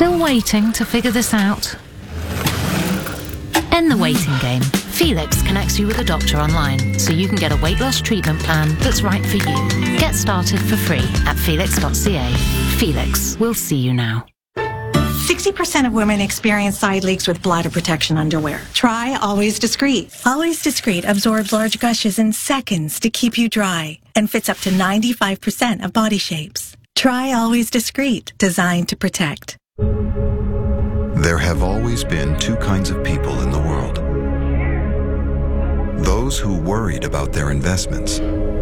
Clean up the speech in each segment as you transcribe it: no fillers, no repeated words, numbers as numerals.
Still waiting to figure this out? End the waiting game. Felix connects you with a doctor online, so you can get a weight loss treatment plan that's right for you. Get started for free at felix.ca. Felix, we'll see you now. 60% of women experience side leaks with bladder protection underwear. Try Always Discreet. Always Discreet absorbs large gushes in seconds to keep you dry and fits up to 95% of body shapes. Try Always Discreet, designed to protect. There have always been two kinds of people in the world. Those who worried about their investments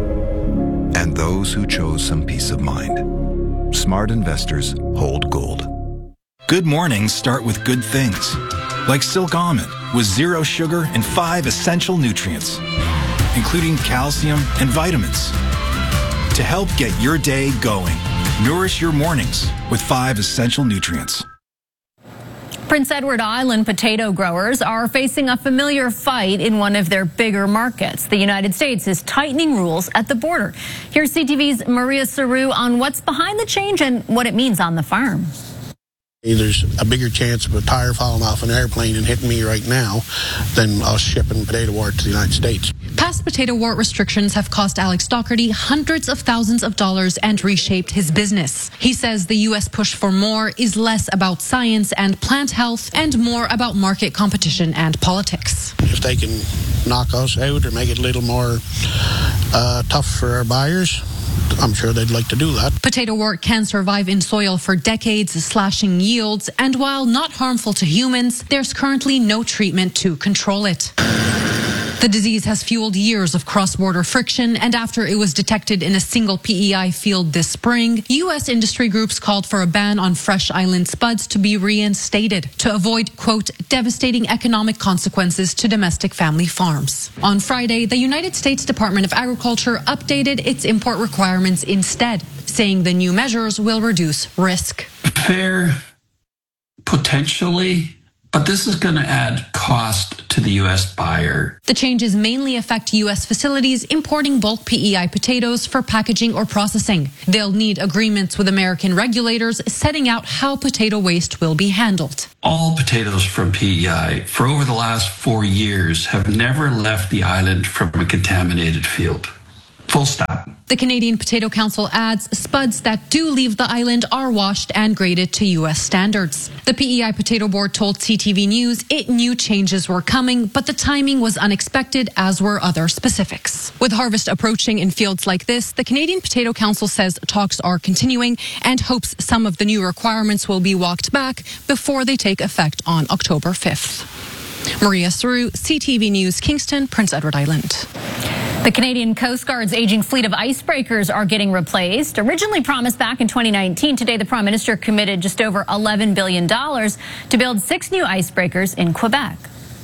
and those who chose some peace of mind. Smart investors hold gold. Good mornings start with good things, like Silk Almond with 0 sugar and 5 essential nutrients, including calcium and vitamins. To help get your day going, nourish your mornings with 5 essential nutrients. Prince Edward Island potato growers are facing a familiar fight in one of their bigger markets. The United States is tightening rules at the border. Here's CTV's Maria Saru on what's behind the change and what it means on the farm. There's a bigger chance of a tire falling off an airplane and hitting me right now than us shipping potato wort to the United States. Past potato wort restrictions have cost Alex Doherty hundreds of thousands of dollars and reshaped his business. He says the U.S. push for more is less about science and plant health and more about market competition and politics. If they can knock us out or make it a little more tough for our buyers, I'm sure they'd like to do that. Potato wort can survive in soil for decades, slashing yields, and while not harmful to humans, there's currently no treatment to control it. The disease has fueled years of cross-border friction, and after it was detected in a single PEI field this spring, U.S. industry groups called for a ban on fresh island spuds to be reinstated to avoid, quote, devastating economic consequences to domestic family farms. On Friday, the United States Department of Agriculture updated its import requirements instead, saying the new measures will reduce risk. Fair, potentially, but this is going to add cost to the U.S. buyer. The changes mainly affect U.S. facilities importing bulk PEI potatoes for packaging or processing. They'll need agreements with American regulators setting out how potato waste will be handled. All potatoes from PEI for over the last 4 years have never left the island from a contaminated field. Full stop. The Canadian Potato Council adds spuds that do leave the island are washed and graded to U.S. standards. The PEI Potato Board told CTV News it knew changes were coming, but the timing was unexpected, as were other specifics. With harvest approaching in fields like this, the Canadian Potato Council says talks are continuing and hopes some of the new requirements will be walked back before they take effect on October 5th. Maria Saru, CTV News, Kingston, Prince Edward Island. The Canadian Coast Guard's aging fleet of icebreakers are getting replaced. Originally promised back in 2019, today the Prime Minister committed just over $11 billion to build 6 new icebreakers in Quebec.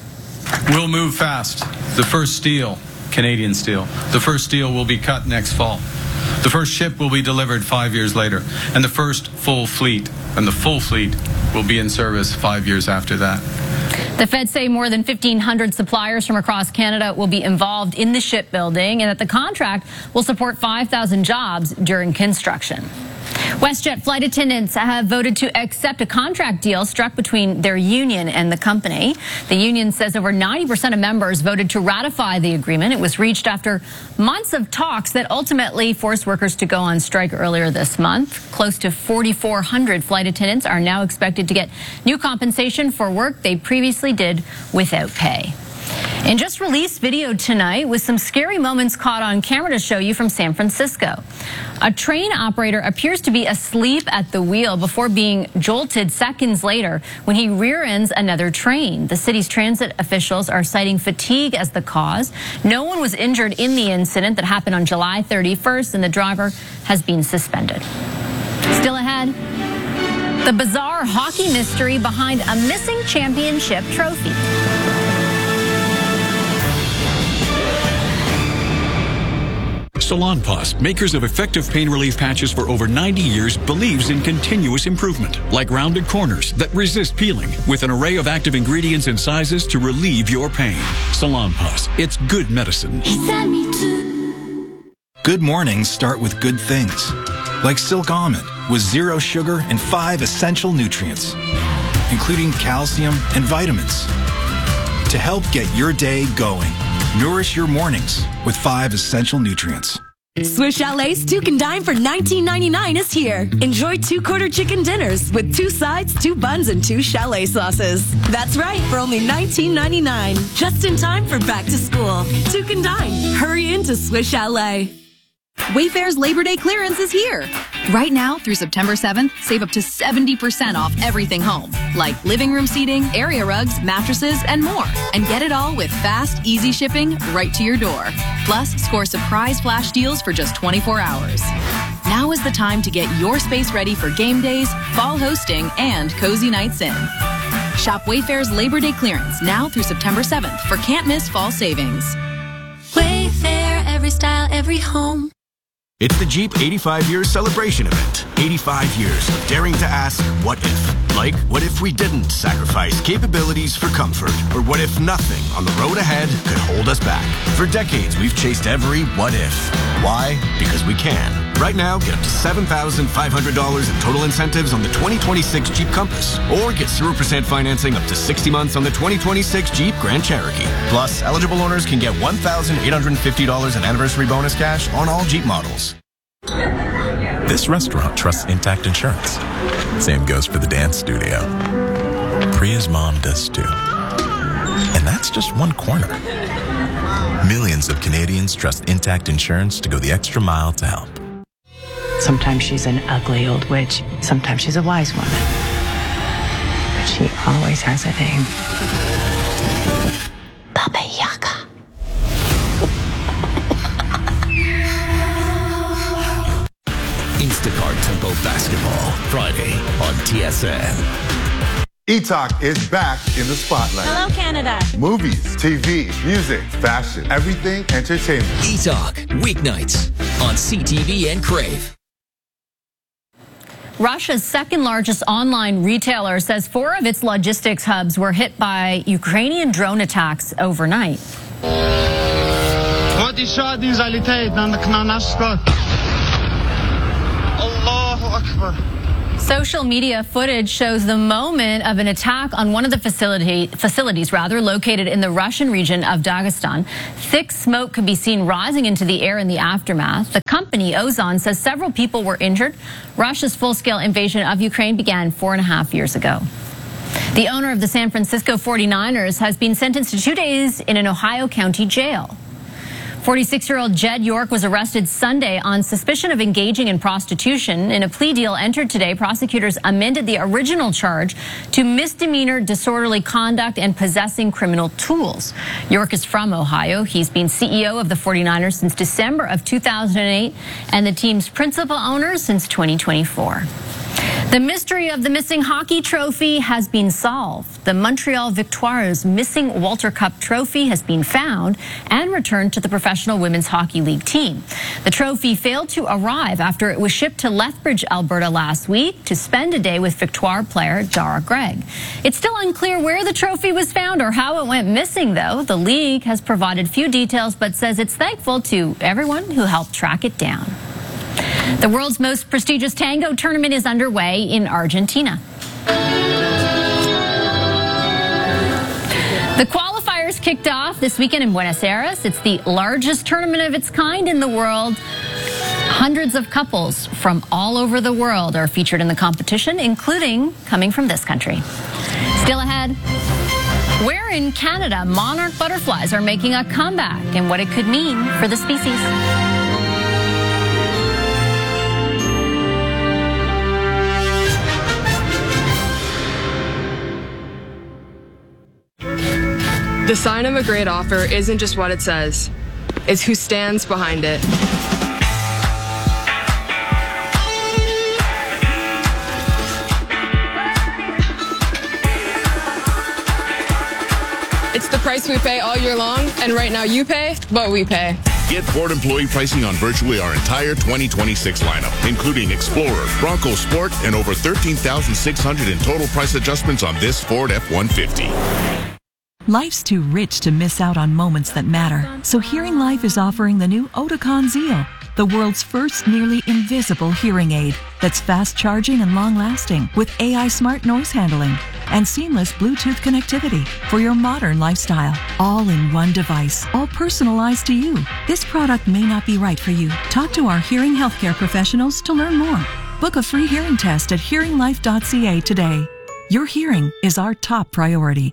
We'll move fast. The first steel, Canadian steel, the first steel will be cut next fall. The first ship will be delivered 5 years later, and the first full fleet, and the full fleet will be in service 5 years after that. The Feds say more than 1,500 suppliers from across Canada will be involved in the shipbuilding and that the contract will support 5,000 jobs during construction. WestJet flight attendants have voted to accept a contract deal struck between their union and the company. The union says over 90% of members voted to ratify the agreement. It was reached after months of talks that ultimately forced workers to go on strike earlier this month. Close to 4,400 flight attendants are now expected to get new compensation for work they previously did without pay. And just released video tonight with some scary moments caught on camera to show you from San Francisco. A train operator appears to be asleep at the wheel before being jolted seconds later when he rear-ends another train. The city's transit officials are citing fatigue as the cause. No one was injured in the incident that happened on July 31st, and the driver has been suspended. Still ahead, the bizarre hockey mystery behind a missing championship trophy. Salonpas, makers of effective pain relief patches for over 90 years, believes in continuous improvement, like rounded corners that resist peeling, with an array of active ingredients and sizes to relieve your pain. Salonpas, it's good medicine. Good mornings start with good things, like Silk Almond with 0 sugar and 5 essential nutrients, including calcium and vitamins. To help get your day going, nourish your mornings with 5 essential nutrients. Swiss Chalet's Duke and Dine for $19.99 is here. Enjoy 2-quarter chicken dinners with 2 sides, 2 buns, and 2 chalet sauces. That's right, for only $19.99. Just in time for back to school. Duke and Dine. Hurry into Swiss Chalet. Wayfair's Labor Day clearance is here. Right now, through September 7th, save up to 70% off everything home, like living room seating, area rugs, mattresses, and more. And get it all with fast, easy shipping right to your door. Plus, score surprise flash deals for just 24 hours. Now is the time to get your space ready for game days, fall hosting, and cozy nights in. Shop Wayfair's Labor Day clearance now through September 7th for can't-miss fall savings. Wayfair, every style, every home. It's the Jeep 85 Years Celebration Event. 85 years of daring to ask, what if? Like, what if we didn't sacrifice capabilities for comfort? Or what if nothing on the road ahead could hold us back? For decades, we've chased every what if. Why? Because we can. Right now, get up to $7,500 in total incentives on the 2026 Jeep Compass. Or get 0% financing up to 60 months on the 2026 Jeep Grand Cherokee. Plus, eligible owners can get $1,850 in anniversary bonus cash on all Jeep models. This restaurant trusts Intact Insurance. Same goes for the dance studio. Priya's mom does too. And that's just one corner. Millions of Canadians trust Intact Insurance to go the extra mile to help. Sometimes she's an ugly old witch. Sometimes she's a wise woman. But she always has a name. Baba Yaga. Instacart Tempo Basketball, Friday on TSN. eTalk is back in the spotlight. Hello, Canada. Movies, TV, music, fashion, everything entertainment. eTalk, weeknights on CTV and Crave. Russia's second largest online retailer says 4 of its logistics hubs were hit by Ukrainian drone attacks overnight. Social media footage shows the moment of an attack on one of the facilities located in the Russian region of Dagestan. Thick smoke could be seen rising into the air in the aftermath. The company, Ozon, says several people were injured. Russia's full-scale invasion of Ukraine began 4.5 years ago. The owner of the San Francisco 49ers has been sentenced to 2 days in an Ohio County jail. 46-year-old Jed York was arrested Sunday on suspicion of engaging in prostitution. In a plea deal entered today, prosecutors amended the original charge to misdemeanor disorderly conduct and possessing criminal tools. York is from Ohio. He's been CEO of the 49ers since December of 2008 and the team's principal owner since 2024. The mystery of the missing hockey trophy has been solved. The Montreal Victoires' missing Walter Cup trophy has been found and returned to the Professional Women's Hockey League team. The trophy failed to arrive after it was shipped to Lethbridge, Alberta last week to spend a day with Victoire player Dara Gregg. It's still unclear where the trophy was found or how it went missing, though. The league has provided few details but says it's thankful to everyone who helped track it down. The world's most prestigious tango tournament is underway in Argentina. The qualifiers kicked off this weekend in Buenos Aires. It's the largest tournament of its kind in the world. Hundreds of couples from all over the world are featured in the competition, including coming from this country. Still ahead, where in Canada monarch butterflies are making a comeback and what it could mean for the species. The sign of a great offer isn't just what it says, it's who stands behind it. It's the price we pay all year long, and right now you pay what we pay. Get Ford employee pricing on virtually our entire 2026 lineup, including Explorer, Bronco Sport, and over $13,600 in total price adjustments on this Ford F-150. Life's too rich to miss out on moments that matter. So Hearing Life is offering the new Oticon Zeal. the world's first nearly invisible hearing aid that's fast charging and long-lasting with AI smart noise handling and seamless Bluetooth connectivity for your modern lifestyle. All in one device, all personalized to you. This product may not be right for you. Talk to our hearing healthcare professionals to learn more. Book a free hearing test at hearinglife.ca today. Your hearing is our top priority.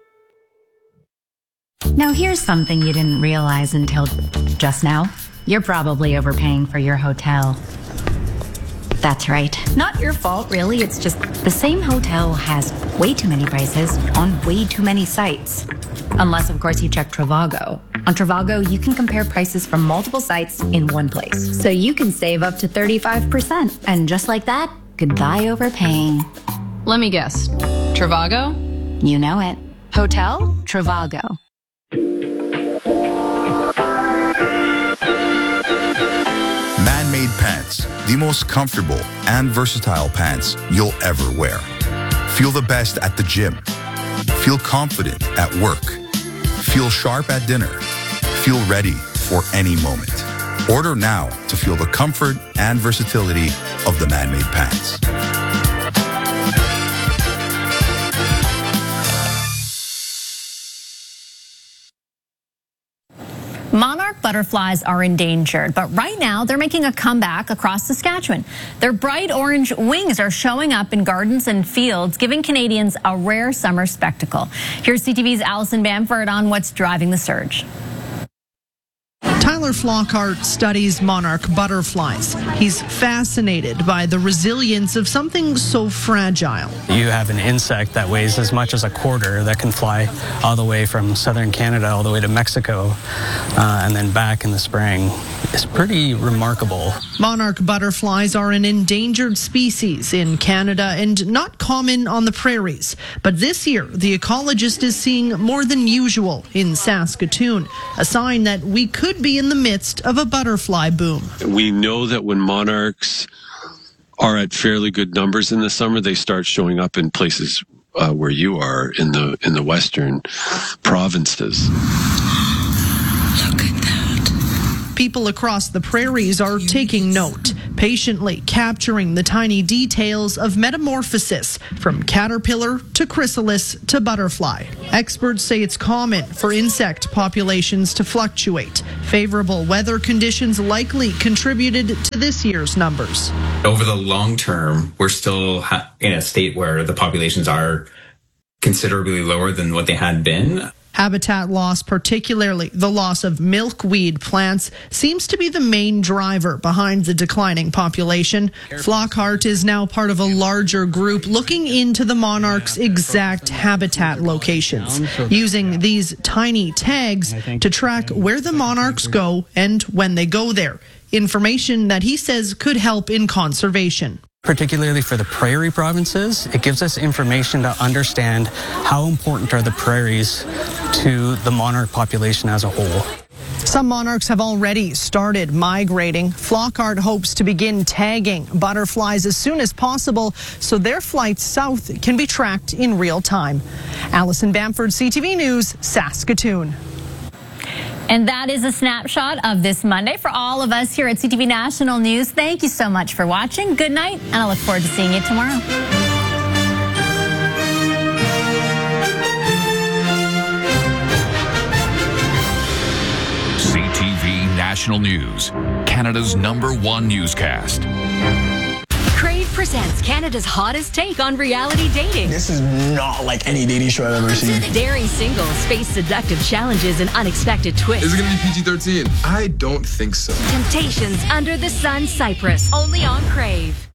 Now here's something you didn't realize until just now. You're probably overpaying for your hotel. That's right. Not your fault, really. It's just the same hotel has way too many prices on way too many sites. Unless, of course, you check Trivago. On Trivago, you can compare prices from multiple sites in one place. So you can save up to 35%. And just like that, goodbye overpaying. Let me guess. Trivago? You know it. Hotel Trivago. Man-made pants, the most comfortable and versatile pants you'll ever wear. Feel the best at the gym. Feel confident at work. Feel sharp at dinner. Feel ready for any moment. Order now to feel the comfort and versatility of the man-made pants. Monarch butterflies are endangered, but right now they're making a comeback across Saskatchewan. Their bright orange wings are showing up in gardens and fields, giving Canadians a rare summer spectacle. Here's CTV's Alison Bamford on what's driving the surge. Tyler Flockhart studies monarch butterflies. He's fascinated by the resilience of something so fragile. You have an insect that weighs as much as a quarter that can fly all the way from southern Canada all the way to Mexico and then back in the spring. It's pretty remarkable. Monarch butterflies are an endangered species in Canada and not common on the prairies. But this year, the ecologist is seeing more than usual in Saskatoon, a sign that we could be in the midst of a butterfly boom. We know that when monarchs are at fairly good numbers in the summer, they start showing up in places where you are in the western provinces. People across the prairies are taking note, patiently capturing the tiny details of metamorphosis from caterpillar to chrysalis to butterfly. Experts say it's common for insect populations to fluctuate. Favorable weather conditions likely contributed to this year's numbers. Over the long term, we're still in a state where the populations are considerably lower than what they had been. Habitat loss, particularly the loss of milkweed plants, seems to be the main driver behind the declining population. Flockhart is now part of a larger group looking into the monarch's exact habitat locations, using these tiny tags to track where the monarchs go and when they go there. Information that he says could help in conservation. Particularly for the prairie provinces, it gives us information to understand how important are the prairies to the monarch population as a whole. Some monarchs have already started migrating. Flockhart hopes to begin tagging butterflies as soon as possible so their flights south can be tracked in real time. Alison Bamford, CTV News, Saskatoon. And that is a snapshot of this Monday. For all of us here at CTV National News, thank you so much for watching. Good night, and I look forward to seeing you tomorrow. CTV National News, Canada's #1 newscast. Crave presents Canada's hottest take on reality dating. This is not like any dating show I've ever seen. Daring singles face seductive challenges and unexpected twists. Is it going to be PG-13? I don't think so. Temptations under the sun, Cyprus. Only on Crave.